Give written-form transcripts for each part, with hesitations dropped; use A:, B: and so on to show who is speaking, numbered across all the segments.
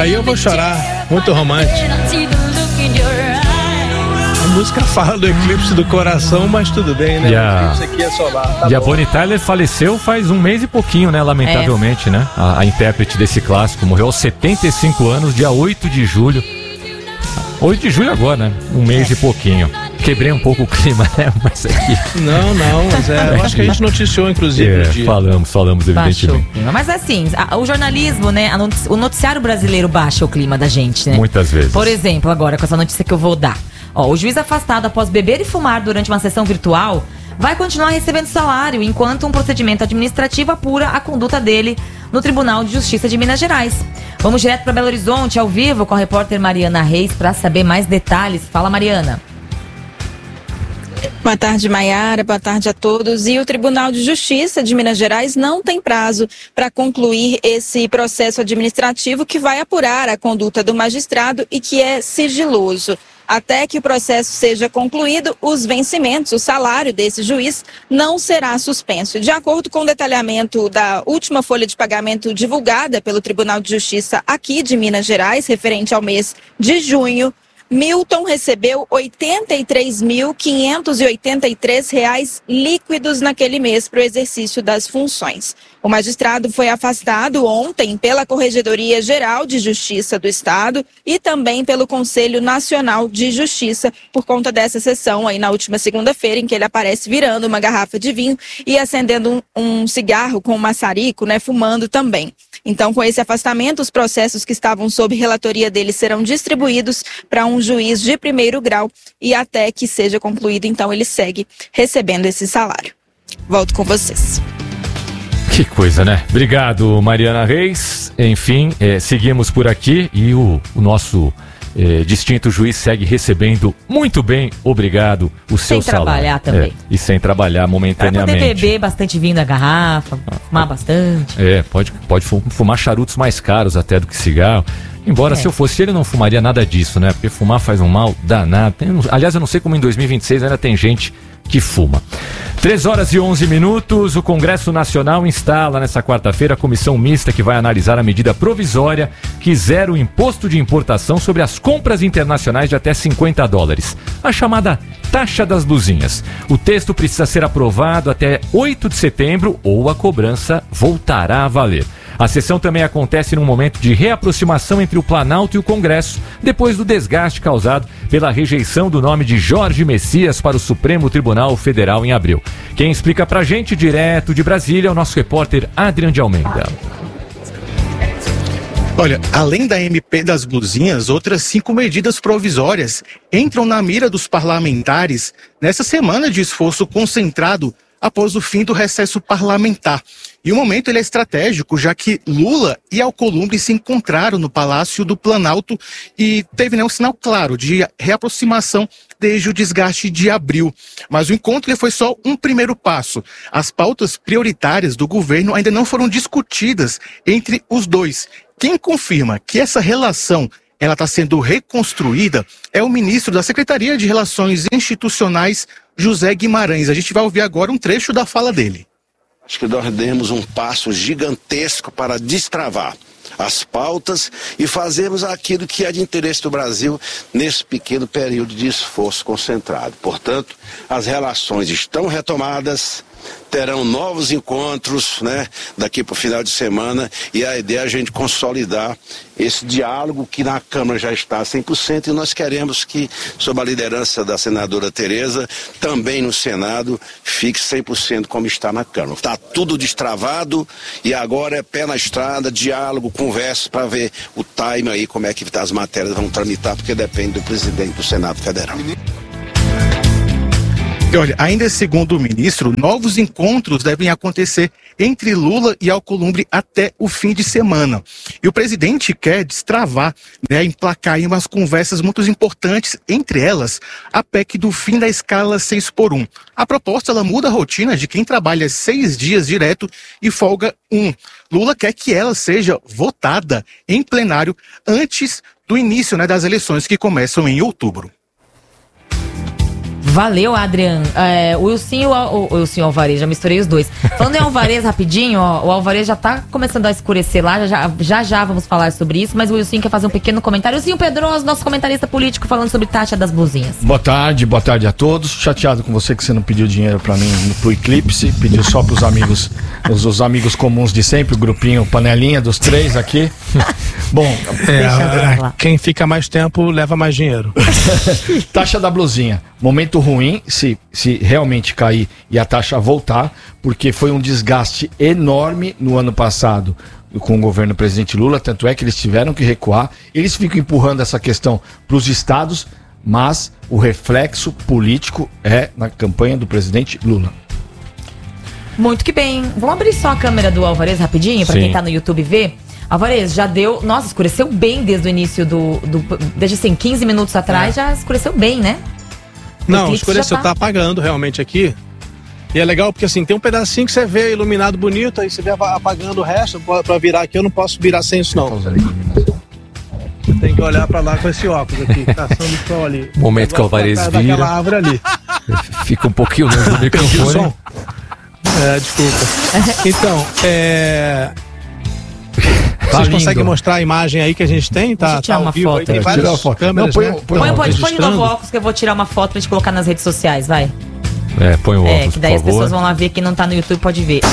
A: Aí eu vou chorar, muito romântico. A música fala do eclipse do coração, mas tudo bem, né? O eclipse aqui é solar. Tá
B: e
A: bom.
B: A Bonnie Tyler faleceu faz um mês e pouquinho, né? Lamentavelmente, né? A intérprete desse clássico morreu aos 75 anos, dia 8 de julho. 8 de julho agora, né? Um mês e pouquinho. Quebrei um pouco o clima, né? Mas aqui...
A: Não, mas eu acho que a gente noticiou, inclusive, no dia.
B: Falamos, evidentemente.
C: Mas assim, o jornalismo, né? O noticiário brasileiro baixa o clima da gente, né?
B: Muitas vezes.
C: Por exemplo, agora, com essa notícia que eu vou dar. O juiz afastado após beber e fumar durante uma sessão virtual vai continuar recebendo salário enquanto um procedimento administrativo apura a conduta dele no Tribunal de Justiça de Minas Gerais. Vamos direto para Belo Horizonte, ao vivo, com a repórter Mariana Reis, para saber mais detalhes. Fala, Mariana.
D: Boa tarde, Maiara. Boa tarde a todos. E o Tribunal de Justiça de Minas Gerais não tem prazo para concluir esse processo administrativo que vai apurar a conduta do magistrado e que é sigiloso. Até que o processo seja concluído, os vencimentos, o salário desse juiz não será suspenso. De acordo com o detalhamento da última folha de pagamento divulgada pelo Tribunal de Justiça aqui de Minas Gerais, referente ao mês de junho, Milton recebeu R$ 83.583 líquidos naquele mês para o exercício das funções. O magistrado foi afastado ontem pela Corregedoria Geral de Justiça do Estado e também pelo Conselho Nacional de Justiça por conta dessa sessão aí na última segunda-feira em que ele aparece virando uma garrafa de vinho e acendendo um cigarro com um maçarico, né, fumando também. Então, com esse afastamento, os processos que estavam sob relatoria dele serão distribuídos para um juiz de primeiro grau e até que seja concluído, então ele segue recebendo esse salário. Volto com vocês.
B: Que coisa, né? Obrigado, Mariana Reis. Enfim, seguimos por aqui e o nosso distinto juiz segue recebendo muito bem, obrigado, o seu salário. Sem
C: trabalhar também.
B: E sem trabalhar momentaneamente.
C: Para poder beber bastante vinho da garrafa, fumar bastante.
B: Pode fumar charutos mais caros até do que cigarro. Embora se eu fosse ele não fumaria nada disso, né? Porque fumar faz um mal danado. Aliás, eu não sei como em 2026 ainda tem gente que fuma. 3h11, o Congresso Nacional instala nessa quarta-feira a comissão mista que vai analisar a medida provisória que zera o imposto de importação sobre as compras internacionais de até $50, a chamada taxa das luzinhas. O texto precisa ser aprovado até 8 de setembro ou a cobrança voltará a valer. A sessão também acontece num momento de reaproximação entre o Planalto e o Congresso, depois do desgaste causado pela rejeição do nome de Jorge Messias para o Supremo Tribunal Federal em abril. Quem explica pra gente, direto de Brasília, é o nosso repórter Adrian de Almeida.
E: Olha, além da MP das blusinhas, outras 5 medidas provisórias entram na mira dos parlamentares nessa semana de esforço concentrado após o fim do recesso parlamentar. E o momento ele é estratégico, já que Lula e Alcolumbre se encontraram no Palácio do Planalto e teve um sinal claro de reaproximação desde o desgaste de abril. Mas o encontro ele foi só um primeiro passo. As pautas prioritárias do governo ainda não foram discutidas entre os dois. Quem confirma que essa relação ela está sendo reconstruída é o ministro da Secretaria de Relações Institucionais, José Guimarães. A gente vai ouvir agora um trecho da fala dele.
F: Acho que nós demos um passo gigantesco para destravar as pautas e fazermos aquilo que é de interesse do Brasil nesse pequeno período de esforço concentrado. Portanto, as relações estão retomadas, terão novos encontros, né, daqui para o final de semana, e a ideia é a gente consolidar esse diálogo que na Câmara já está a 100% e nós queremos que, sob a liderança da senadora Tereza, também no Senado fique 100% como está na Câmara. Está tudo destravado e agora é pé na estrada, diálogo, conversa para ver o time aí, como é que as matérias vão tramitar, porque depende do presidente do Senado Federal.
E: E olha, ainda segundo o ministro, novos encontros devem acontecer entre Lula e Alcolumbre até o fim de semana. E o presidente quer destravar, emplacar aí umas conversas muito importantes, entre elas a PEC do fim da escala 6x1. A proposta ela muda a rotina de quem trabalha 6 dias direto e folga 1. Lula quer que ela seja votada em plenário antes do início das eleições que começam em outubro.
C: Valeu, Adrian. O Wilson e o Wilson e o Alvarez, já misturei os dois. Falando em Alvarez rapidinho, ó, o Alvarez já tá começando a escurecer lá, já vamos falar sobre isso, mas o Wilson quer fazer um pequeno comentário. Wilson Pedroso, nosso comentarista político, falando sobre taxa das blusinhas.
G: Boa tarde a todos. Chateado com você que você não pediu dinheiro pra mim pro Eclipse, pediu só pros amigos, os amigos comuns de sempre, o grupinho panelinha dos 3 aqui. Bom,
A: quem fica mais tempo leva mais dinheiro.
G: Taxa da blusinha. Momento ruim se realmente cair e a taxa voltar, porque foi um desgaste enorme no ano passado com o governo do presidente Lula, tanto é que eles tiveram que recuar. Eles ficam empurrando essa questão para os estados, mas o reflexo político é na campanha do presidente Lula.
C: Muito que bem. Vamos abrir só a câmera do Alvarez rapidinho, para quem tá no YouTube ver. Alvarez, já deu... Nossa, escureceu bem desde o início desde assim, 15 minutos atrás, já escureceu bem, né?
A: Não, escureceu, tá apagando realmente aqui. E é legal porque assim, tem um pedacinho que você vê iluminado bonito, aí você vê apagando o resto. Pra virar aqui, eu não posso virar sem isso, não. Você tem que olhar pra lá com esse óculos aqui, caçando o sol ali.
B: Momento que o Alvarez vira.
A: Daquela árvore ali.
B: Fica um pouquinho longe do microfone.
A: Desculpa. Então, Vocês conseguem mostrar a imagem aí que a gente tem?
C: Deixa eu tirar uma foto.
A: Aí, tem várias câmeras,
C: põe de novo o óculos que eu vou tirar uma foto pra gente colocar nas redes sociais, vai.
B: Põe o óculos,
C: que daí
B: por
C: as
B: favor.
C: pessoas vão lá ver, quem não tá no YouTube pode ver.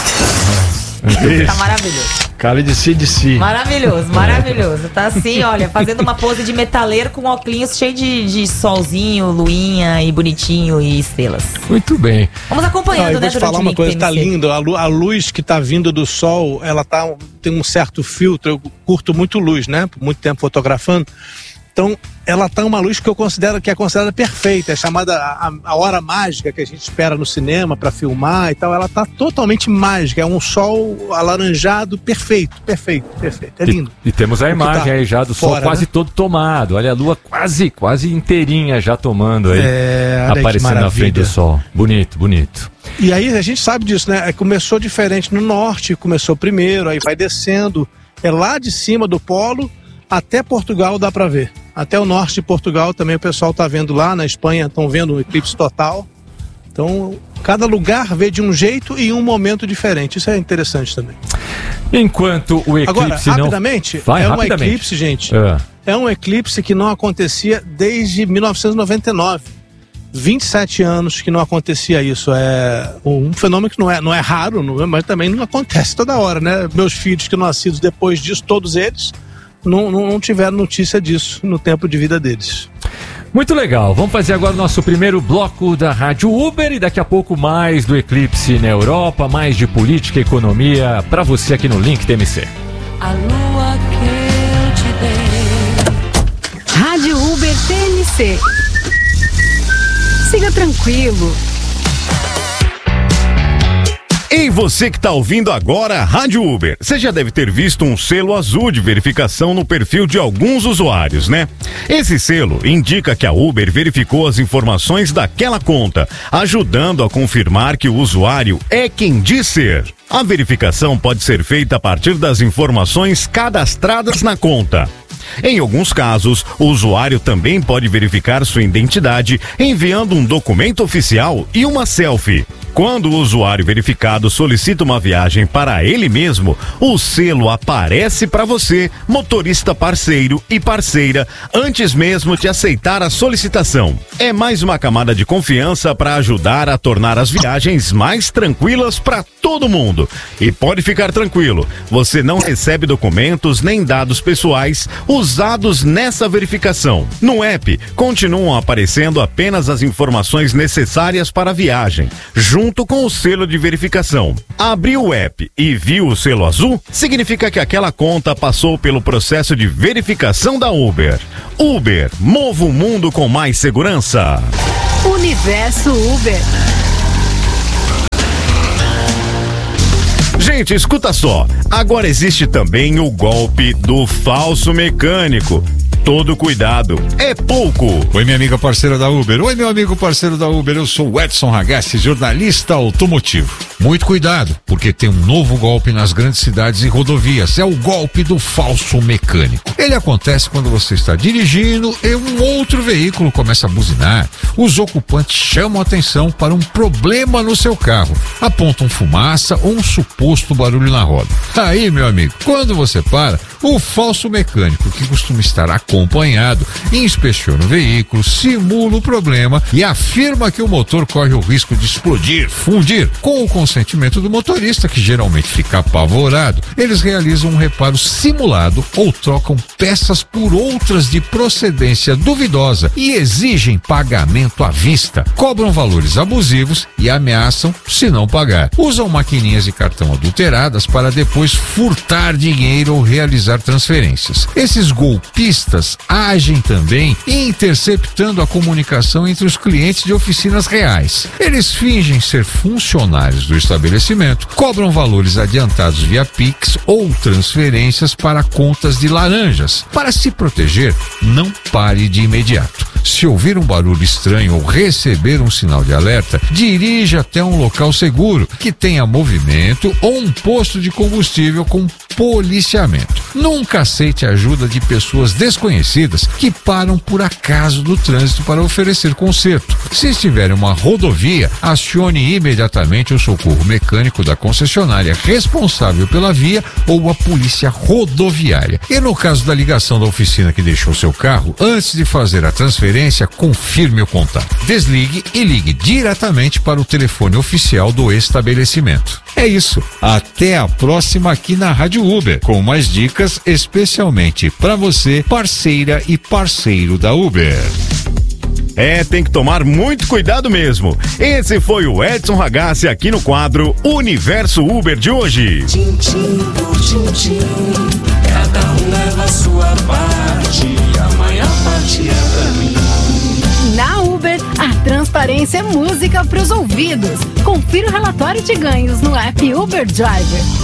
C: Tá maravilhoso.
G: Cara de si.
C: Maravilhoso. Tá assim, olha, fazendo uma pose de metaleiro com óculos cheio de solzinho, luinha e bonitinho e estrelas.
B: Muito bem.
C: Vamos acompanhando, né,
A: durante o falar uma coisa, tá lindo. A luz que tá vindo do sol, ela tem um certo filtro. Eu curto muito luz, né? Por muito tempo fotografando. Então, ela tá uma luz que eu considero que é considerada perfeita, é chamada a hora mágica que a gente espera no cinema para filmar e tal. Ela tá totalmente mágica, é um sol alaranjado perfeito. É lindo.
B: E temos a imagem aí já do sol quase todo tomado. Olha a lua quase inteirinha já tomando aí, aparecendo na frente do sol. Bonito.
A: E aí a gente sabe disso, né? Começou diferente no norte, começou primeiro, aí vai descendo, é lá de cima do polo até Portugal dá para ver. Até o norte de Portugal também o pessoal está vendo lá, na Espanha estão vendo um eclipse total. Então, cada lugar vê de um jeito e um momento diferente. Isso é interessante também.
B: Enquanto o eclipse
A: agora, rapidamente, um eclipse, gente. É um eclipse que não acontecia desde 1999. 27 anos que não acontecia isso. É um fenômeno que não é raro, mas também não acontece toda hora, né? Meus filhos que nascidos depois disso, todos eles, não tiveram notícia disso no tempo de vida deles.
B: Muito legal, vamos fazer agora o nosso primeiro bloco da Rádio Uber e daqui a pouco mais do eclipse na Europa, mais de política e economia para você aqui no Link TMC.
H: A lua que eu te dei. Rádio Uber TMC. Siga tranquilo.
I: Ei, você que está ouvindo agora a Rádio Uber, você já deve ter visto um selo azul de verificação no perfil de alguns usuários, né? Esse selo indica que a Uber verificou as informações daquela conta, ajudando a confirmar que o usuário é quem diz ser. A verificação pode ser feita a partir das informações cadastradas na conta. Em alguns casos, o usuário também pode verificar sua identidade enviando um documento oficial e uma selfie. Quando o usuário verificado solicita uma viagem para ele mesmo, o selo aparece para você, motorista parceiro e parceira, antes mesmo de aceitar a solicitação. É mais uma camada de confiança para ajudar a tornar as viagens mais tranquilas para todo mundo. E pode ficar tranquilo, você não recebe documentos nem dados pessoais usados nessa verificação. No app, continuam aparecendo apenas as informações necessárias para a viagem, junto com o selo de verificação. Abriu o app e viu o selo azul? Significa que aquela conta passou pelo processo de verificação da Uber. Uber, mova o mundo com mais segurança.
H: Universo Uber.
I: Gente, escuta só. Agora existe também o golpe do falso mecânico. Todo cuidado é pouco.
J: Oi, minha amiga parceira da Uber. Oi, meu amigo parceiro da Uber. Eu sou o Edson Ragazzi, jornalista automotivo. Muito cuidado, porque tem um novo golpe nas grandes cidades e rodovias. É o golpe do falso mecânico. Ele acontece quando você está dirigindo e um outro veículo começa a buzinar. Os ocupantes chamam atenção para um problema no seu carro, apontam fumaça ou um suposto barulho na roda. Aí, meu amigo, quando você para, o falso mecânico, que costuma estar acompanhado, inspeciona o veículo, simula o problema e afirma que o motor corre o risco de explodir, fundir. Com o consentimento do motorista, que geralmente fica apavorado, eles realizam um reparo simulado ou trocam peças por outras de procedência duvidosa e exigem pagamento à vista. Cobram valores abusivos e ameaçam se não pagar. Usam maquininhas de cartão adulteradas para depois furtar dinheiro ou realizar transferências. Esses golpistas agem também interceptando a comunicação entre os clientes de oficinas reais. Eles fingem ser funcionários do estabelecimento, cobram valores adiantados via Pix ou transferências para contas de laranjas. Para se proteger, não pare de imediato. Se ouvir um barulho estranho ou receber um sinal de alerta, dirija até um local seguro, que tenha movimento ou um posto de combustível com policiamento. Nunca aceite a ajuda de pessoas desconhecidas que param por acaso do trânsito para oferecer conserto. Se estiver em uma rodovia, acione imediatamente o socorro mecânico da concessionária responsável pela via ou a polícia rodoviária. E no caso da ligação da oficina que deixou seu carro, antes de fazer a transferência, confirme o contato. Desligue e ligue diretamente para o telefone oficial do estabelecimento. É isso. Até a próxima aqui na Rádio Uber, com mais dicas especialmente para você, parceira e parceiro da Uber.
I: Tem que tomar muito cuidado mesmo. Esse foi o Edson Ragazzi aqui no quadro Universo Uber de hoje.
K: Tintim por tintim, cada um leva a sua parte, a maior parte é pra mim.
H: Na Uber, a transparência é música para os ouvidos. Confira o relatório de ganhos no app Uber Driver.